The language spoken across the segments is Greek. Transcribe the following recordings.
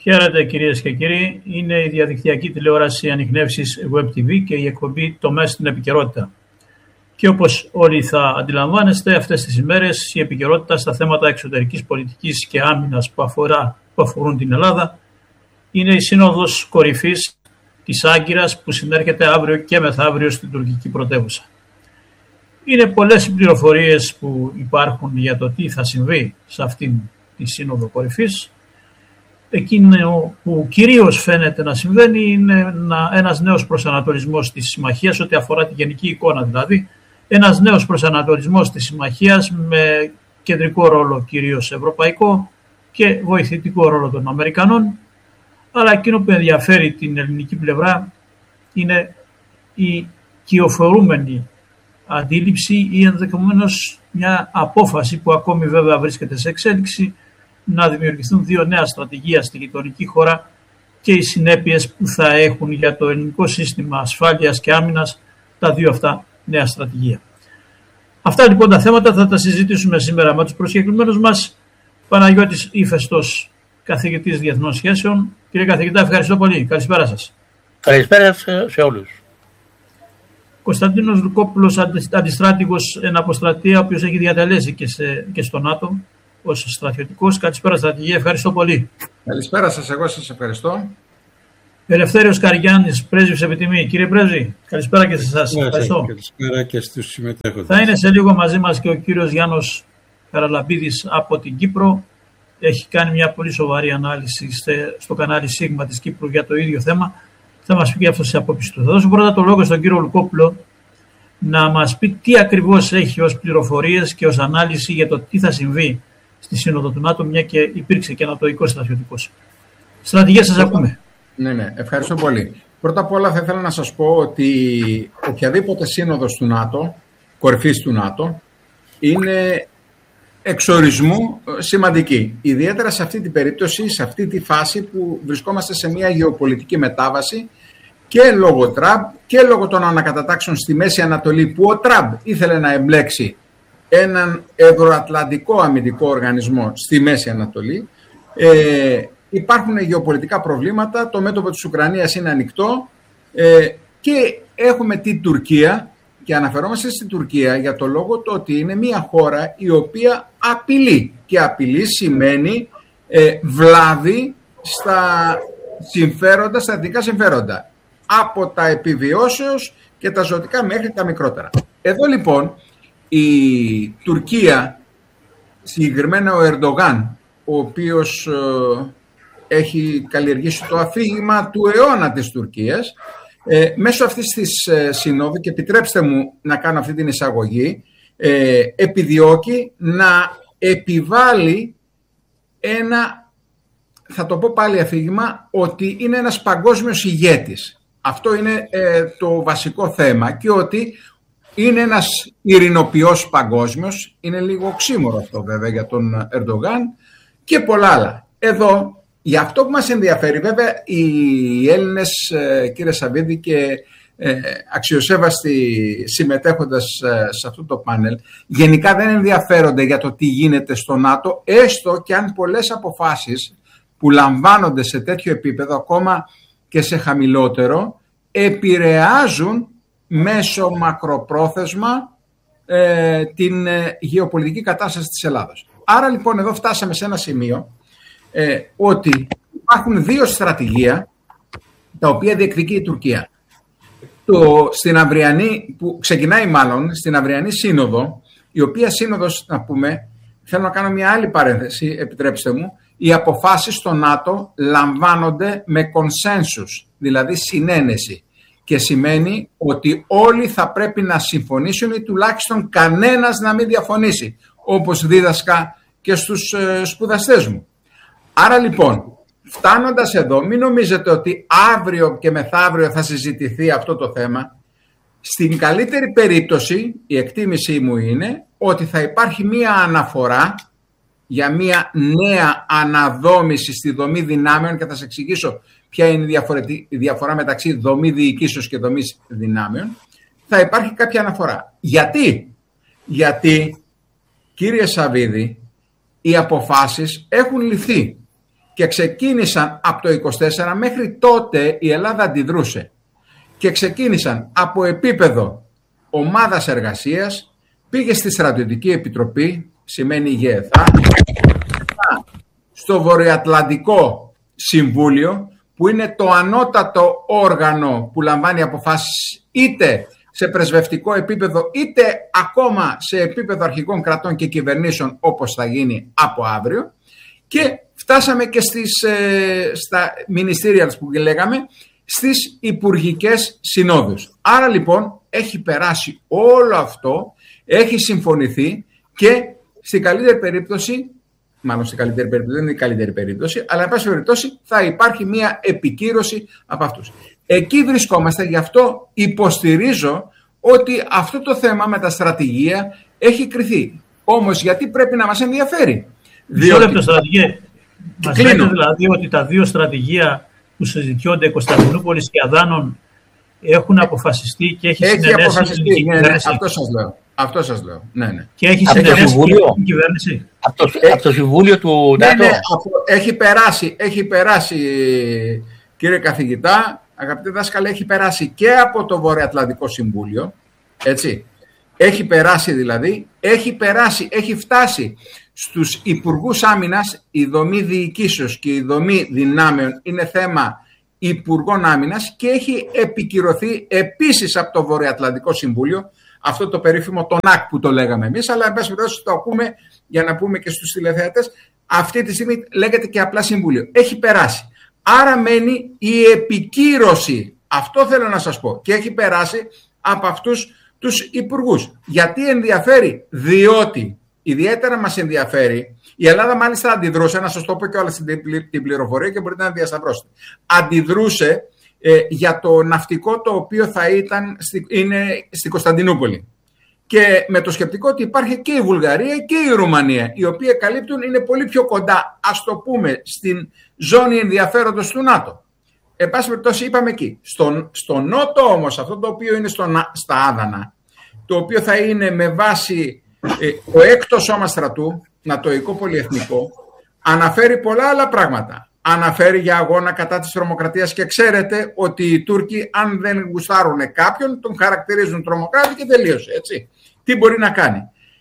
Χαίρετε κυρίες και κύριοι, είναι η διαδικτυακή τηλεόραση Ανιχνεύσεις Web TV και η εκπομπή «Τομές στην επικαιρότητα». Και όπως όλοι θα αντιλαμβάνεστε, αυτές τις ημέρες η επικαιρότητα στα θέματα εξωτερικής πολιτικής και άμυνας που αφορούν την Ελλάδα είναι η Σύνοδος Κορυφής της Άγκυρας που συνέρχεται αύριο και μεθαύριο στην τουρκική πρωτεύουσα. Είναι πολλές οι πληροφορίες που υπάρχουν για το τι θα συμβεί σε αυτήν τη Σύνοδο Κορυφής. Εκείνο που κυρίως φαίνεται να συμβαίνει είναι ένας νέος προσανατολισμός της συμμαχίας ό,τι αφορά τη γενική εικόνα, δηλαδή ένας νέος προσανατολισμός της συμμαχίας με κεντρικό ρόλο κυρίως ευρωπαϊκό και βοηθητικό ρόλο των Αμερικανών, αλλά εκείνο που ενδιαφέρει την ελληνική πλευρά είναι η κυοφορούμενη αντίληψη ή ενδεχομένως μια απόφαση που ακόμη βέβαια βρίσκεται σε εξέλιξη να δημιουργηθούν δύο νέα στρατηγία στη γειτονική χώρα και οι συνέπειες που θα έχουν για το ελληνικό σύστημα ασφάλειας και άμυνας τα δύο αυτά νέα στρατηγία. Αυτά λοιπόν τα θέματα θα τα συζητήσουμε σήμερα με τους προσκεκλημένους μας. Παναγιώτης Ηφαιστός, καθηγητής Διεθνών Σχέσεων. Κύριε καθηγητά, ευχαριστώ πολύ. Καλησπέρα σας. Καλησπέρα σε όλους. Κωνσταντίνος Λουκόπουλος, αντιστράτηγος εν αποστρατεία, ο οποίος έχει διατελέσει και στο ΝΑΤΟ ως στρατιωτικός. Καλησπέρα στρατηγέ, ευχαριστώ πολύ. Καλησπέρα σας, εγώ σας ευχαριστώ. Ελευθέριος Καριάννης, πρέσβης επιτιμή. Κύριε πρέσβη, καλησπέρα και σε εσάς. Ευχαριστώ. Καλησπέρα και στους συμμετέχοντες. Θα είναι σε λίγο μαζί μας και ο κύριος Γιάννος Χαραλαμπίδης από την Κύπρο. Έχει κάνει μια πολύ σοβαρή ανάλυση στο κανάλι Σίγμα της Κύπρου για το ίδιο θέμα. Θα μας πει και αυτό σε απόψη του. Θα δώσω πρώτα το λόγο στον κύριο Λουκόπουλο να μας πει τι ακριβώς έχει ως πληροφορίες και ως ανάλυση για το τι θα συμβεί στη Σύνοδο του ΝΑΤΟ, μια και υπήρξε και ανατοϊκός στρατιωτικός. Στρατηγέ, σας ακούμε. Ναι, ευχαριστώ πολύ. Πρώτα απ' όλα θα ήθελα να σας πω ότι οποιαδήποτε σύνοδος του ΝΑΤΟ, κορυφής του ΝΑΤΟ, είναι εξορισμού σημαντική. Ιδιαίτερα σε αυτή την περίπτωση, σε αυτή τη φάση που βρισκόμαστε σε μια γεωπολιτική μετάβαση και λόγω Τραμπ και λόγω των ανακατατάξεων στη Μέση Ανατολή που ο Τραμπ ήθελε να εμπλέξει έναν ευρωατλαντικό αμυντικό οργανισμό στη Μέση Ανατολή. Υπάρχουν γεωπολιτικά προβλήματα, το μέτωπο της Ουκρανίας είναι ανοιχτό και έχουμε την Τουρκία και αναφερόμαστε στην Τουρκία για το λόγο το ότι είναι μια χώρα η οποία απειλεί και απειλή σημαίνει βλάβη στα συμφέροντα, στα εθνικά συμφέροντα από τα επιβιώσεως και τα ζωτικά μέχρι τα μικρότερα. Εδώ λοιπόν η Τουρκία, συγκεκριμένα ο Ερντογάν, ο οποίος έχει καλλιεργήσει το αφήγημα του αιώνα της Τουρκίας, μέσω αυτής της συνόδου, και επιτρέψτε μου να κάνω αυτή την εισαγωγή, επιδιώκει να επιβάλλει ένα, θα το πω πάλι αφήγημα, ότι είναι ένας παγκόσμιος ηγέτης. Αυτό είναι το βασικό θέμα και ότι είναι ένας ειρηνοποιός παγκόσμιος. Είναι λίγο οξύμορο αυτό βέβαια για τον Ερντογάν και πολλά άλλα. Εδώ, για αυτό που μας ενδιαφέρει, βέβαια οι Έλληνες, κύριε Σαββίδη και αξιοσέβαστοι συμμετέχοντας σε αυτό το πάνελ, γενικά δεν ενδιαφέρονται για το τι γίνεται στο ΝΑΤΟ, έστω και αν πολλές αποφάσεις που λαμβάνονται σε τέτοιο επίπεδο, ακόμα και σε χαμηλότερο, επηρεάζουν μέσω μακροπρόθεσμα την γεωπολιτική κατάσταση της Ελλάδας. Άρα λοιπόν εδώ φτάσαμε σε ένα σημείο ότι υπάρχουν δύο στρατηγία τα οποία διεκδικεί η Τουρκία. Στην αυριανή, που ξεκινάει μάλλον στην αυριανή σύνοδο, η οποία σύνοδος, να πούμε, θέλω να κάνω μια άλλη παρένθεση, επιτρέψτε μου, οι αποφάσεις στο ΝΑΤΟ λαμβάνονται με consensus, δηλαδή συνένεση. Και σημαίνει ότι όλοι θα πρέπει να συμφωνήσουν ή τουλάχιστον κανένας να μην διαφωνήσει, όπως δίδασκα και στους σπουδαστές μου. Άρα λοιπόν, φτάνοντας εδώ, μην νομίζετε ότι αύριο και μεθαύριο θα συζητηθεί αυτό το θέμα. Στην καλύτερη περίπτωση, η εκτίμησή μου είναι ότι θα υπάρχει μία αναφορά για μία νέα αναδόμηση στη δομή δυνάμεων και θα σας εξηγήσω ποια είναι η διαφορά μεταξύ δομή διοικήσεως και δομής δυνάμεων. Θα υπάρχει κάποια αναφορά. Γιατί, κύριε Σαββίδη, οι αποφάσεις έχουν ληφθεί. και ξεκίνησαν από το 24, μέχρι τότε η Ελλάδα αντιδρούσε. Και ξεκίνησαν από επίπεδο ομάδας εργασίας, πήγε στη Στρατιωτική Επιτροπή, σημαίνει ΓΕΘΑ, στο Βορειοατλαντικό Συμβούλιο, που είναι το ανώτατο όργανο που λαμβάνει αποφάσεις είτε σε πρεσβευτικό επίπεδο, είτε ακόμα σε επίπεδο αρχικών κρατών και κυβερνήσεων, όπως θα γίνει από αύριο. Και φτάσαμε και στα ministerials που λέγαμε, στις υπουργικές συνόδους. Άρα λοιπόν έχει περάσει όλο αυτό, έχει συμφωνηθεί και στην καλύτερη περίπτωση, μάλλον στην καλύτερη περίπτωση, δεν είναι η καλύτερη περίπτωση, αλλά εν πάση περιπτώσει θα υπάρχει μια επικύρωση από αυτούς. Εκεί βρισκόμαστε, γι' αυτό υποστηρίζω ότι αυτό το θέμα με τα στρατηγία έχει κριθεί. Όμως γιατί πρέπει να μας ενδιαφέρει? Μισό λεπτό, στρατηγέ. Μας λέτε δηλαδή ότι τα δύο στρατηγία που συζητιόνται, Κωνσταντινούπολης και Αδάνων, έχουν αποφασιστεί και έχει συνενέσει στην κυβέρνηση? Αυτό σας λέω. Ναι. Και έχει συνενέσει στην κυβέρνηση. Από το Συμβούλιο του ΝΑΤΟ. Ναι, έχει περάσει, κύριε καθηγητά, αγαπητέ δάσκαλε, έχει περάσει και από το Βορειοατλαντικό Συμβούλιο, έτσι. Έχει περάσει δηλαδή, έχει φτάσει στους υπουργούς άμυνας. Η δομή διοικήσεως και η δομή δυνάμεων είναι θέμα υπουργών άμυνας και έχει επικυρωθεί επίσης από το Βορειοατλαντικό Συμβούλιο, αυτό το περίφημο το ΝΑΚ που το λέγαμε εμείς, αλλά εν πάση περιπτώσει το ακούμε για να πούμε και στους τηλεθεατές, αυτή τη στιγμή λέγεται και απλά Συμβούλιο. Έχει περάσει. Άρα μένει η επικύρωση. Αυτό θέλω να σας πω. Και έχει περάσει από αυτούς τους υπουργούς. Γιατί ενδιαφέρει? Διότι ιδιαίτερα μας ενδιαφέρει, η Ελλάδα μάλιστα αντιδρούσε, να σας το πω και όλα την πληροφορία και μπορείτε να διασταυρώσετε. Αντιδρούσε για το ναυτικό το οποίο θα είναι στην Κωνσταντινούπολη. Και με το σκεπτικό ότι υπάρχει και η Βουλγαρία και η Ρουμανία, οι οποίοι καλύπτουν, είναι πολύ πιο κοντά, ας το πούμε, στην ζώνη ενδιαφέροντος του ΝΑΤΟ. Εν πάση περιπτώσει είπαμε εκεί. Στο νότο όμως, αυτό το οποίο είναι στα Άδανα, το οποίο θα είναι με βάση το έκτο σώμα στρατού, νατοϊκό πολυεθνικό, αναφέρει πολλά άλλα πράγματα. Αναφέρει για αγώνα κατά της τρομοκρατίας και ξέρετε ότι οι Τούρκοι, αν δεν γουστάρουν κάποιον, τον χαρακτηρίζουν τρομοκράτη και τελείωσε, έτσι. Τι μπορεί να κάνει?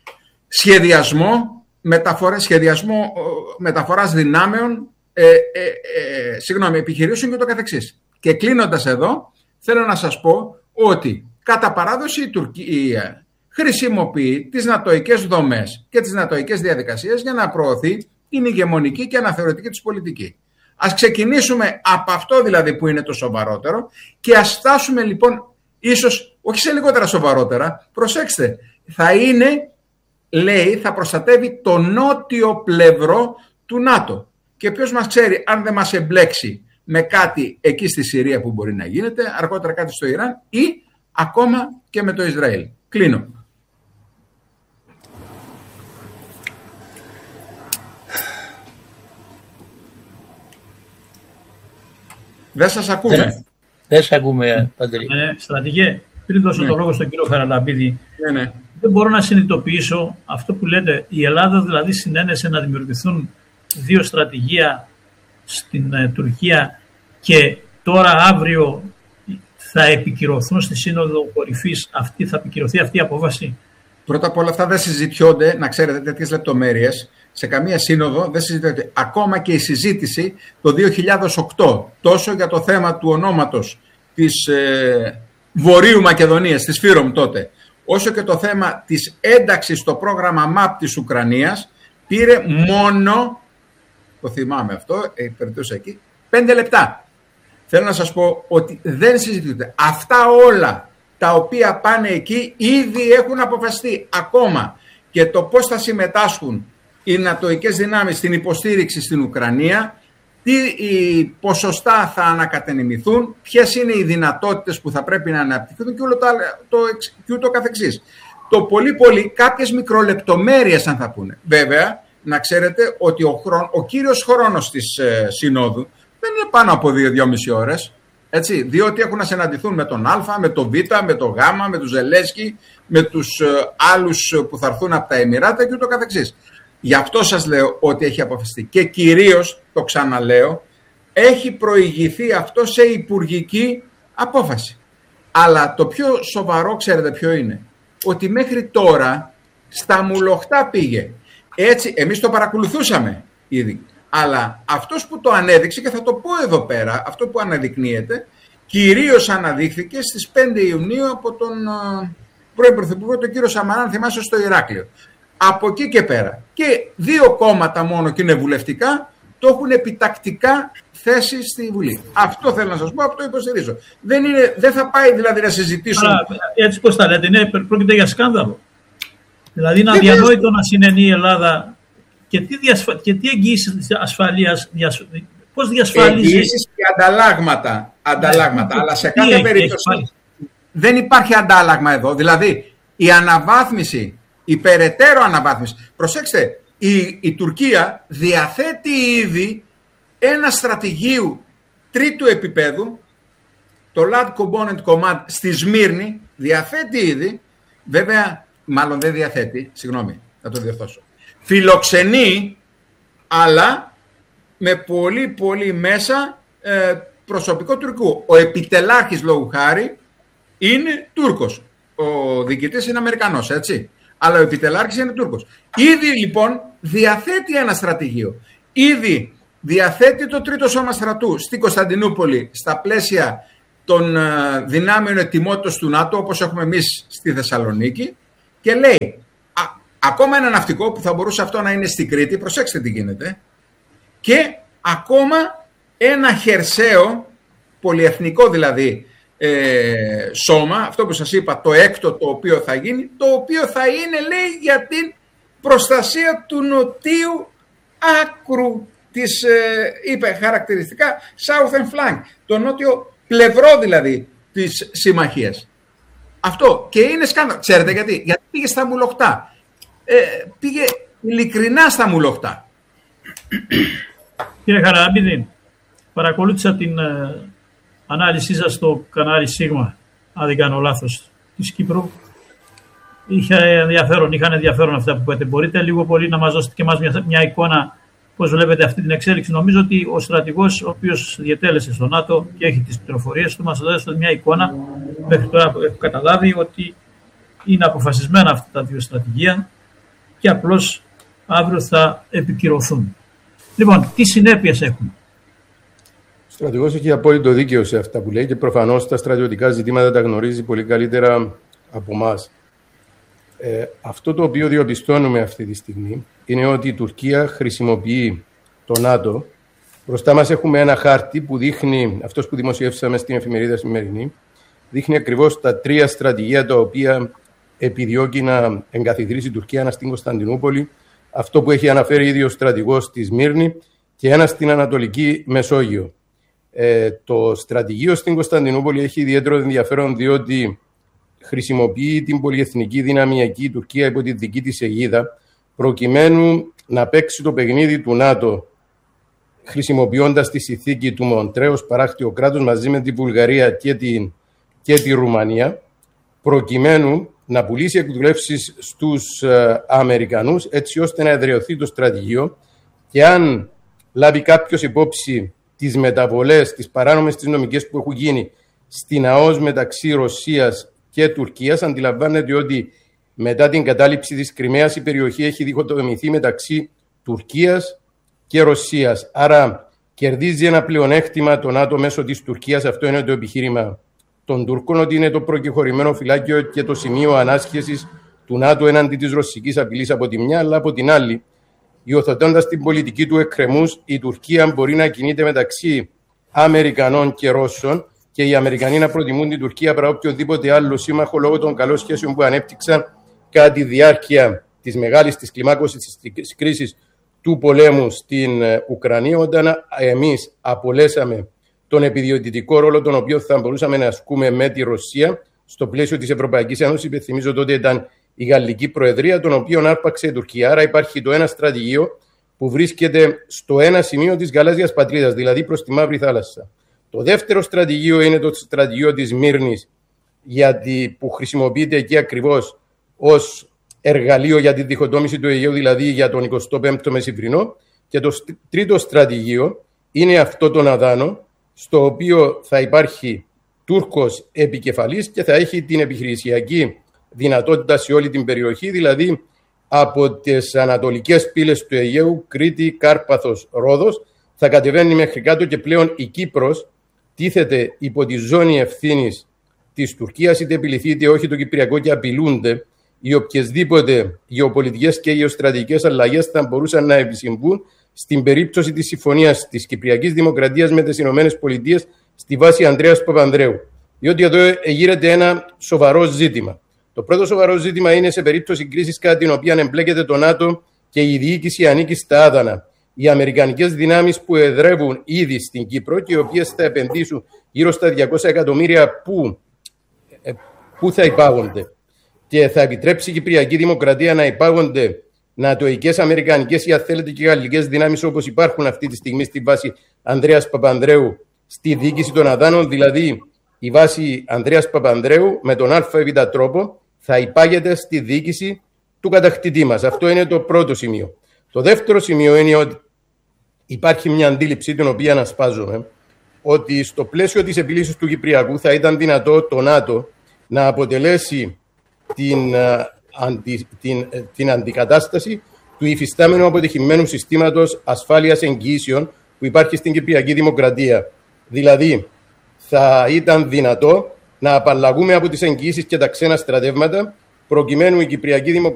Σχεδιασμό μεταφοράς δυνάμεων, επιχειρήσεων και το καθεξής. Και κλείνοντας εδώ, θέλω να σας πω ότι κατά παράδοση η Τουρκία χρησιμοποιεί τις νατοικές δομές και τις νατοικές διαδικασίες για να προωθεί την ηγεμονική και αναθεωρητική της πολιτική. Ας ξεκινήσουμε από αυτό δηλαδή που είναι το σοβαρότερο και ας φτάσουμε λοιπόν ίσως όχι σε λιγότερα σοβαρότερα. Προσέξτε, θα προστατεύει το νότιο πλευρό του ΝΑΤΟ. Και ποιος μας ξέρει, αν δεν μας εμπλέξει με κάτι εκεί στη Συρία που μπορεί να γίνεται, αργότερα κάτι στο Ιράν ή ακόμα και με το Ισραήλ. Κλείνω. Δεν σας ακούμε. Δεν σας ακούμε, Παντελή. Στρατηγέ, πριν δώσω το λόγο στον κύριο Χαραλαμπίδη, δεν μπορώ να συνειδητοποιήσω αυτό που λέτε. Η Ελλάδα δηλαδή συνένεσε να δημιουργηθούν δύο στρατηγία στην Τουρκία και τώρα αύριο θα επικυρωθούν στη Σύνοδο Κορυφής, θα επικυρωθεί αυτή η απόφαση? Πρώτα απ' όλα αυτά δεν συζητιόνται, να ξέρετε, τέτοιες λεπτομέρειες. Σε καμία σύνοδο δεν συζητιόνται. Ακόμα και η συζήτηση το 2008, τόσο για το θέμα του ονόματος της Βορείου Μακεδονίας, της ΦΥΡΟΜ τότε, όσο και το θέμα της ένταξης στο πρόγραμμα MAP της Ουκρανίας, πήρε μόνο, το θυμάμαι αυτό, περιτούσα εκεί, 5 λεπτά. Θέλω να σας πω ότι δεν συζητιούνται. Αυτά όλα τα οποία πάνε εκεί ήδη έχουν αποφασιστεί. Ακόμα και το πώς θα συμμετάσχουν οι νατοικές δυνάμεις στην υποστήριξη στην Ουκρανία, τι ποσοστά θα ανακατενεμηθούν, ποιες είναι οι δυνατότητες που θα πρέπει να αναπτυχθούν και ούτω καθεξής. Το πολύ κάποιες μικρολεπτομέρειες αν θα πούνε. Βέβαια, να ξέρετε ότι ο κύριος χρόνος της Συνόδου δεν είναι πάνω από 2-2,5 ώρες. Έτσι, διότι έχουν να συναντηθούν με τον Α, με τον Β, με τον Γ, με τους Ζελένσκι, με τους άλλους που θα έρθουν από τα Εμιράτα και ούτω καθεξής. Γι' αυτό σας λέω ότι έχει αποφασιστεί. Και κυρίως, το ξαναλέω, έχει προηγηθεί αυτό σε υπουργική απόφαση. Αλλά το πιο σοβαρό, ξέρετε ποιο είναι? Ότι μέχρι τώρα στα μουλοχτά πήγε. Έτσι, εμείς το παρακολουθούσαμε ήδη. Αλλά αυτός που το ανέδειξε, και θα το πω εδώ πέρα, αυτό που αναδεικνύεται, κυρίως αναδείχθηκε στις 5 Ιουνίου από τον πρώην Πρωθυπουργό, τον κύριο Σαμαρά, αν θυμάσαι, στο Ηράκλειο. Από εκεί και πέρα. Και 2 κόμματα μόνο και είναι βουλευτικά, το έχουν επιτακτικά θέσει στη Βουλή. Αυτό θέλω να σας πω, αυτό υποστηρίζω. Δεν θα πάει δηλαδή να συζητήσουμε. Έτσι πώς τα λέτε, πρόκειται για σκάνδαλο. Δηλαδή είναι αδιανόητο να συνενεί η Ελλάδα και τι εγγύησεις ασφαλείας, πώς διασφαλίζει. Εγγύησεις και ανταλλάγματα. Αλλά σε κάθε περίπτωση δεν υπάρχει αντάλλαγμα εδώ. Δηλαδή η αναβάθμιση, η περαιτέρω αναβάθμιση. Προσέξτε, η Τουρκία διαθέτει ήδη ένα στρατηγείο 3ου επίπεδου, το Land Component Command στη Σμύρνη, διαθέτει ήδη, βέβαια, μάλλον δεν διαθέτει, συγγνώμη, θα το διορθώσω. Φιλοξενεί, αλλά με πολύ μέσα προσωπικό Τουρκού. Ο επιτελάρχης, λόγου χάρη, είναι Τούρκος. Ο διοικητής είναι Αμερικανός, έτσι. Αλλά ο επιτελάρχης είναι Τούρκος. Ήδη λοιπόν διαθέτει ένα στρατηγείο. Ήδη διαθέτει το 3ο σώμα στρατού στη Κωνσταντινούπολη στα πλαίσια των δυνάμεων ετοιμότητας του ΝΑΤΟ, όπως έχουμε εμείς στη Θεσσαλονίκη, και λέει ακόμα ένα ναυτικό που θα μπορούσε αυτό να είναι στην Κρήτη, προσέξτε τι γίνεται, και ακόμα ένα χερσαίο, πολυεθνικό δηλαδή, σώμα, αυτό που σας είπα, το 6ο το οποίο θα γίνει, το οποίο θα είναι, λέει, για την προστασία του νοτίου άκρου της, είπε χαρακτηριστικά, Southern Flank, το νότιο πλευρό δηλαδή της συμμαχίας. Αυτό και είναι σκάνδαλο. Ξέρετε γιατί? Γιατί πήγε στα μουλοχτά. Πήγε ειλικρινά στα μουλοχτά. Κύριε Χαραλαμπίδη, παρακολούθησα την ανάλυση σας στο κανάλι Σίγμα, αν δεν κάνω λάθος, της Κύπρου. Είχαν ενδιαφέρον αυτά που είπατε. Μπορείτε λίγο πολύ να μας δώσετε και εμάς μια εικόνα πώς βλέπετε αυτή την εξέλιξη? Νομίζω ότι ο στρατηγός, ο οποίος διετέλεσε στο ΝΑΤΟ και έχει τις πληροφορίες του, μας έδωσε μια εικόνα μέχρι τώρα που έχω καταλάβει ότι είναι αποφασισμένα αυτά τα 2 στρατηγία και απλώς αύριο θα επικυρωθούν. Λοιπόν, τι συνέπειες έχουν? Ο στρατηγός έχει απόλυτο δίκαιο σε αυτά που λέει και προφανώς τα στρατιωτικά ζητήματα τα γνωρίζει πολύ καλύτερα από εμάς. Αυτό το οποίο διαπιστώνουμε αυτή τη στιγμή είναι ότι η Τουρκία χρησιμοποιεί το ΝΑΤΟ. Μπροστά μας έχουμε ένα χάρτη που δείχνει, αυτός που δημοσιεύσαμε στην εφημερίδα Σημερινή, δείχνει ακριβώς τα 3 στρατηγία τα οποία επιδιώκει να εγκαθιδρύσει η Τουρκία, ένα στην Κωνσταντινούπολη, αυτό που έχει αναφέρει ήδη ο στρατηγός στη Σμύρνη και ένα στην Ανατολική Μεσόγειο. Το στρατηγείο στην Κωνσταντινούπολη έχει ιδιαίτερο ενδιαφέρον διότι χρησιμοποιεί την πολυεθνική δύναμη εκεί η Τουρκία υπό τη δική της αιγίδα προκειμένου να παίξει το παιχνίδι του ΝΑΤΟ χρησιμοποιώντας τη συνθήκη του Μοντρέ ως παράκτιο κράτος μαζί με τη Βουλγαρία και τη Ρουμανία προκειμένου να πουλήσει εκδουλεύσεις στους Αμερικανούς έτσι ώστε να εδραιωθεί το στρατηγείο και αν λάβει κάποιος υπόψη τις μεταβολές, τις παράνομες, τις νομικές που έχουν γίνει στην ΑΟΣ μεταξύ Ρωσίας και Τουρκίας, αντιλαμβάνεται ότι μετά την κατάληψη της Κριμαίας η περιοχή έχει διχοτομηθεί μεταξύ Τουρκίας και Ρωσίας. Άρα κερδίζει ένα πλεονέκτημα το ΝΑΤΟ μέσω της Τουρκίας. Αυτό είναι το επιχείρημα των Τούρκων, ότι είναι το προκεχωρημένο φυλάκιο και το σημείο ανάσχεσης του ΝΑΤΟ έναντι της ρωσικής απειλής από τη μια, αλλά από την άλλη, υιοθετώντας την πολιτική του εκκρεμούς, η Τουρκία μπορεί να κινείται μεταξύ Αμερικανών και Ρώσων και οι Αμερικανοί να προτιμούν την Τουρκία παρά οποιοδήποτε άλλο σύμμαχο λόγω των καλών σχέσεων που ανέπτυξαν κατά τη διάρκεια της μεγάλης της κλιμάκωσης της κρίσης του πολέμου στην Ουκρανία, όταν εμείς απολέσαμε τον επιδιωτικό ρόλο τον οποίο θα μπορούσαμε να ασκούμε με τη Ρωσία στο πλαίσιο της Ευρωπαϊκής Ένωσης. Υπενθυμίζω τότε ήταν η Γαλλική Προεδρία, τον οποίο άρπαξε η Τουρκία. Άρα υπάρχει το ένα στρατηγείο που βρίσκεται στο ένα σημείο της γαλάζιας πατρίδας, δηλαδή προς τη Μαύρη Θάλασσα. Το δεύτερο στρατηγείο είναι το στρατηγείο της Μύρνης, που χρησιμοποιείται εκεί ακριβώς ως εργαλείο για τη διχοτόμηση του Αιγαίου, δηλαδή για τον 25ο Μεσημβρινό. Και το τρίτο στρατηγείο είναι αυτό τον Αδάνο, στο οποίο θα υπάρχει Τούρκος επικεφαλής και θα έχει την επιχειρησιακή δυνατότητα σε όλη την περιοχή, δηλαδή από τις ανατολικές πύλες του Αιγαίου, Κρήτη, Κάρπαθος, Ρόδος, θα κατεβαίνει μέχρι κάτω και πλέον η Κύπρος τίθεται υπό τη ζώνη ευθύνης της Τουρκίας, είτε επιληθεί είτε όχι το Κυπριακό, και απειλούνται οι οποιασδήποτε γεωπολιτικές και γεωστρατηγικές αλλαγές θα μπορούσαν να επισυμβούν στην περίπτωση της συμφωνίας της Κυπριακής Δημοκρατίας με τις ΗΠΑ στη βάση Ανδρέας Παπανδρέου. Διότι εδώ γύρεται ένα σοβαρό ζήτημα. Το πρώτο σοβαρό ζήτημα είναι σε περίπτωση κρίσης κατά την οποία εμπλέκεται το ΝΑΤΟ και η διοίκηση ανήκει στα Άδανα. Οι αμερικανικές δυνάμεις που εδρεύουν ήδη στην Κύπρο και οι οποίες θα επενδύσουν γύρω στα 200 εκατομμύρια που θα υπάγονται και θα επιτρέψει η Κυπριακή Δημοκρατία να υπάγονται νατοικές, αμερικανικές ή αν θέλετε και γαλλικές δυνάμεις όπως υπάρχουν αυτή τη στιγμή στη βάση Ανδρέας Παπανδρέου στη διοίκηση των Αδάνων, δηλαδή η βάση Ανδρέας Παπανδρέου με τον ΑΒ τρόπο θα υπάγεται στη διοίκηση του κατακτητή μας. Αυτό είναι το πρώτο σημείο. Το δεύτερο σημείο είναι ότι υπάρχει μια αντίληψη την οποία ανασπάζομαι, ότι στο πλαίσιο της επιλύσης του Κυπριακού θα ήταν δυνατό το ΝΑΤΟ να αποτελέσει την αντικατάσταση του υφιστάμενου αποτυχημένου συστήματος ασφάλειας εγγυήσεων που υπάρχει στην Κυπριακή Δημοκρατία. Δηλαδή, θα ήταν δυνατό να απαλλαγούμε από τις εγγυήσεις και τα ξένα στρατεύματα προκειμένου η Κυπριακή Δημοκρατία